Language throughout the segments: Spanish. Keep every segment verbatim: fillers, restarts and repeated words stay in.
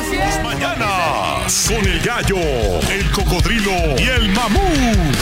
Las mañanas con el gallo, el cocodrilo y el mamut.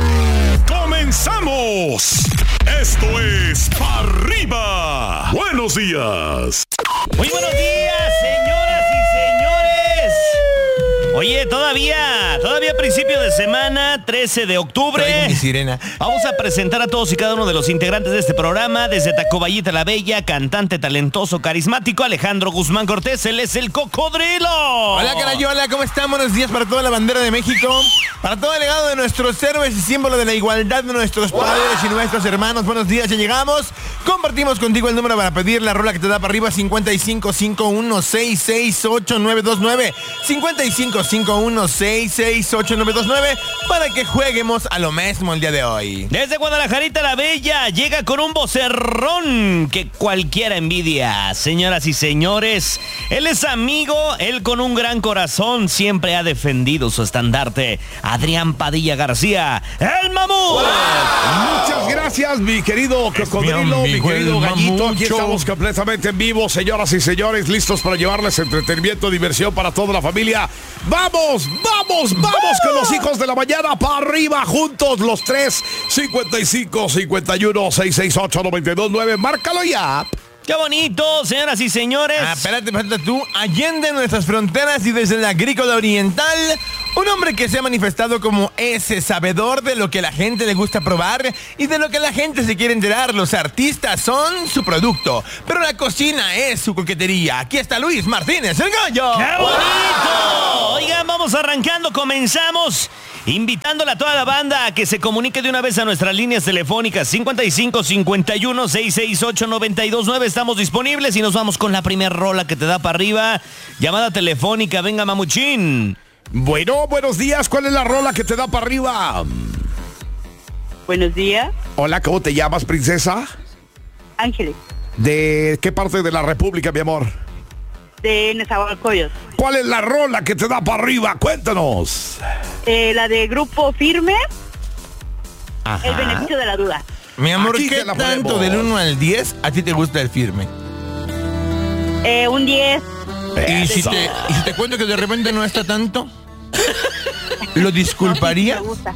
¡Comenzamos! Esto es Pa' Arriba. Buenos días. Muy buenos días, señoras y señores. Oye, todavía, todavía principio de semana, trece de octubre. Traigo mi sirena. Vamos a presentar a todos y cada uno de los integrantes de este programa. Desde Tacuballita la Bella, cantante talentoso, carismático, Alejandro Guzmán Cortés. Él es el cocodrilo. Hola, Carayola, ¿cómo están? Buenos días para toda la bandera de México. Para todo el legado de nuestros héroes y símbolo de la igualdad de nuestros padres y nuestros hermanos. Buenos días, ya llegamos. Compartimos contigo el número para pedir la rola que te da para arriba: cincuenta y cinco, cincuenta y uno, sesenta y seis, ochenta y nueve veintinueve. cincuenta y cinco, cincuenta y uno, sesenta y seis, ochenta y nueve veintinueve. Para que jueguemos a lo mismo el día de hoy. Desde Guadalajarita la Bella, llega con un vocerrón que cualquiera envidia. Señoras y señores, él es amigo, él con un gran corazón siempre ha defendido su estandarte. Adrián Padilla García, el mamut. ¡Wow! Muchas gracias, mi querido cocodrilo, mi, mi querido gallito. Aquí estamos completamente en vivo, señoras y señores, listos para llevarles entretenimiento, diversión para toda la familia. ¡Vamos, vamos, vamos con los hijos de la mañana! ¡Para arriba, juntos los tres! cincuenta y cinco, cincuenta y uno, sesenta y seis, ochenta y nueve veintinueve. ¡Márcalo ya! ¡Qué bonito, señoras y señores! Ah, espérate, espérate tú. Allende nuestras fronteras y desde la agrícola oriental, un hombre que se ha manifestado como ese sabedor de lo que la gente le gusta probar y de lo que la gente se quiere enterar. Los artistas son su producto, pero la cocina es su coquetería. Aquí está Luis Martínez, el gallo. ¡Qué bonito! Oigan, vamos arrancando, comenzamos. Invitándole a toda la banda a que se comunique de una vez a nuestras líneas telefónicas cincuenta y cinco, cincuenta y uno, sesenta y seis, ochenta y nueve veintinueve. Estamos disponibles y nos vamos con la primera rola que te da para arriba. Llamada telefónica, venga, mamuchín. Bueno, buenos días. ¿Cuál es la rola que te da para arriba? Buenos días. Hola, ¿cómo te llamas, princesa? Ángeles. ¿De qué parte de la República, mi amor? De Nezahualcóyotl. ¿Cuál es la rola que te da para arriba? Cuéntanos. Eh, la de Grupo Firme. Ajá. El beneficio de la duda. Mi amor, Aquí ¿qué te la tanto ponemos. del uno al diez a ti te gusta el firme? Eh, un diez. ¿Y si, Eso. te, y si te cuento que de repente no está tanto, ¿lo disculparía? No, sí, sí me gusta.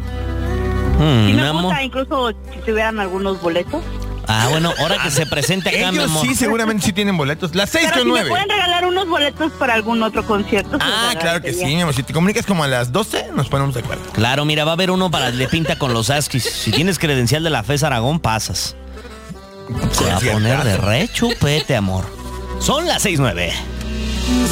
Mm, Sí mi me amor. gusta, incluso si tuvieran algunos boletos. Ah, bueno, ahora que se presente acá, mi Ellos amor. sí, seguramente sí tienen boletos. Las seis Pero con si me nueve. pueden regalar unos boletos para algún otro concierto. se los Ah, claro que sí, agradecería. mi amor. Si te comunicas como a las doce, nos ponemos de acuerdo. Claro, mira, va a haber uno para el de pinta con los Askis. Si tienes credencial de la FES Aragón, pasas. Se va a poner de re chupete, amor. Son las seis nueve.